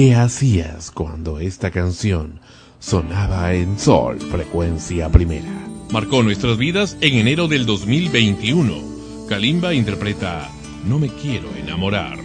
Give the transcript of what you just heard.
¿Qué hacías cuando esta canción sonaba en Sol, frecuencia primera? Marcó nuestras vidas en enero del 2021. Kalimba interpreta No me quiero enamorar.